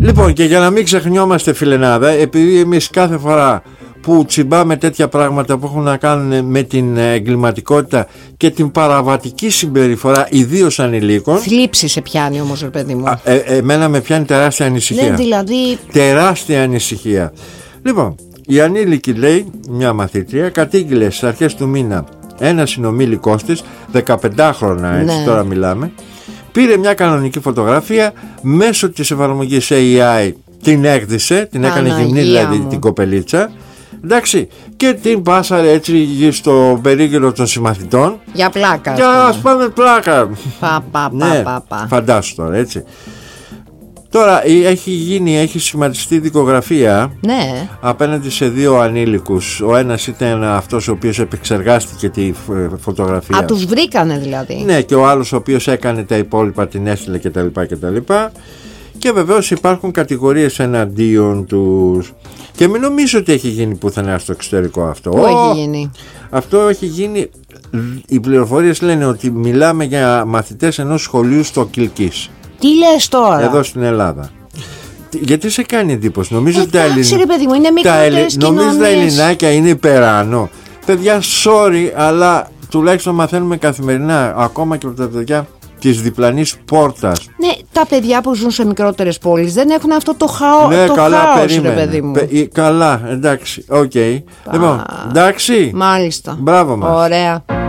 Λοιπόν, και για να μην ξεχνιόμαστε, φιλενάδα, επειδή εμείς κάθε φορά που τσιμπάμε τέτοια πράγματα που έχουν να κάνουν με την εγκληματικότητα και την παραβατική συμπεριφορά, ιδίως ανηλίκων. Θλίψη σε πιάνει όμως, ρε παιδί μου. Εμένα με πιάνει τεράστια ανησυχία. Ναι, δηλαδή. Τεράστια ανησυχία. Λοιπόν, η ανήλικη, λέει, μια μαθήτρια, κατήγγειλε στις αρχές του μήνα ένα συνομήλικος της, 15χρονα, έτσι, ναι, τώρα μιλάμε. Πήρε μια κανονική φωτογραφία, μέσω της εφαρμογής AI την έκδησε, την έκανε γυμνή δηλαδή την κοπελίτσα, εντάξει, και την πάσαρε έτσι στο περίγυρο των συμμαθητών. Για πλάκα. Για ας πάμε πλάκα. Ναι, φαντάσου τώρα, έτσι. Τώρα έχει σχηματιστεί δικογραφία, ναι, απέναντι σε δύο ανήλικους. Ο ένας ήταν αυτός ο οποίος επεξεργάστηκε τη φωτογραφία. Α, τους βρήκανε δηλαδή. Ναι, και ο άλλος ο οποίος έκανε τα υπόλοιπα, την έστειλε κτλ. Και βεβαίως υπάρχουν κατηγορίες εναντίον τους. Και μην νομίζω ότι έχει γίνει πουθενά στο εξωτερικό αυτό. Πού έχει γίνει? Αυτό έχει γίνει. Οι πληροφορίες λένε ότι μιλάμε για μαθητές ενός σχολείου στο Κιλκής. Τι λες τώρα? Εδώ στην Ελλάδα. Γιατί σε κάνει εντύπωση? Νομίζω ότι τα ελληνάκια είναι υπεράνω. Παιδιά, sorry, αλλά τουλάχιστον μαθαίνουμε καθημερινά, ακόμα και από τα παιδιά της διπλανής πόρτας. Ναι, τα παιδιά που ζουν σε μικρότερες πόλεις δεν έχουν αυτό το χάος. Ναι, το καλά, χάος, ρε παιδί μου. Καλά, εντάξει, οκ. Λοιπόν, εντάξει. Μάλιστα. Μπράβο μας. Ωραία.